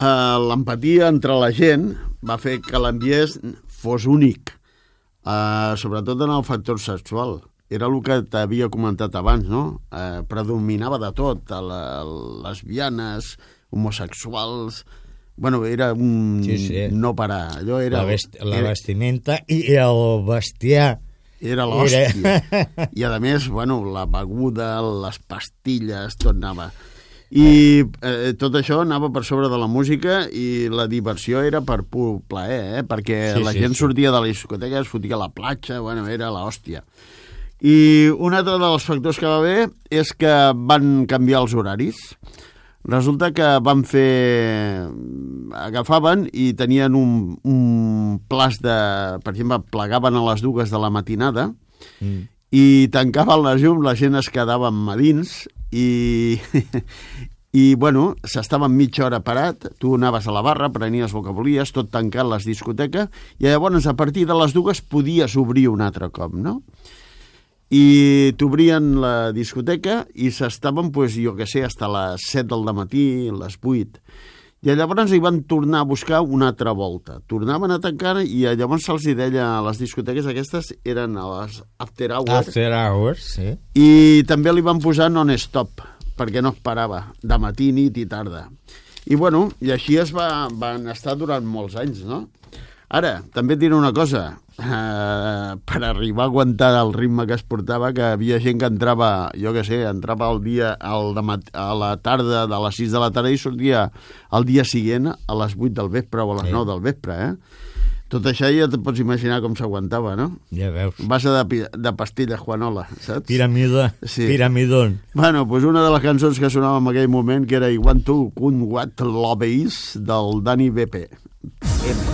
l'empatia entre la gent va fer que l'ambient fos únic, sobretot en el factor sexual. Era el que t'havia comentat abans, no? Predominava de tot, lesbianes, homosexuals... Bueno, era un no parar. Allò era... La vestimenta i el bestiar. Era l'hòstia. I, a més, bueno, la beguda, les pastilles, tot anava. I tot això anava per sobre de la música i la diversió era per pur plaer, perquè la gent sortia de la discoteca, es fotia a la platja, bueno, era l'hòstia. I un altre dels factors que va haver és que van canviar els horaris. Resulta que van agafaven i tenien un plaç de... Per exemple, plegaven a les 2 de la matinada i tancaven la llum, la gent es quedava a dins i bueno, s'estaven mitja hora parat, tu anaves a la barra, prenies el que volies, tot tancat les discoteques, i llavors a partir de les 2 podies obrir un altre cop, no? I t'obrien la discoteca i s'estaven, jo què sé, fins a les 7 del matí, les 8. I llavors hi van tornar a buscar una altra volta. Tornaven a tancar i llavors se'ls deia a les discoteques aquestes eren a les after hours. After hours, sí. I també li van posar non-stop, perquè no es parava, de matí, nit i tarda. I bueno, i així van estar durant molts anys, no? Ara, també et diré una cosa, per arribar a aguantar el ritme que es portava, que havia gent que entrava, jo què sé, entrava a la tarda, de les 6 de la tarda i sortia el dia següent a les 8 del vespre o a les 9 del vespre, Tot això ja te pots imaginar com s'aguantava, no? Ja veus. Base de pastilles, Juanola, saps? Piramidón. Bueno, doncs una de les cançons que sonava en aquell moment, que era I Want to What Love Is, del Dani BP.